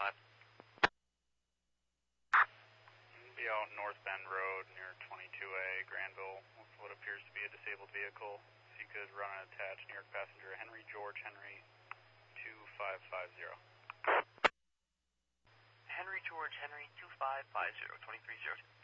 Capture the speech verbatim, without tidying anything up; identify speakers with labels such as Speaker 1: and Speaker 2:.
Speaker 1: five.
Speaker 2: Be out North Bend Road near twenty-two A, Granville, with what appears to be a disabled vehicle. If you could run an attached New York passenger, Henry George Henry, two five five zero.
Speaker 1: Henry George Henry, two five five zero, twenty-three zero.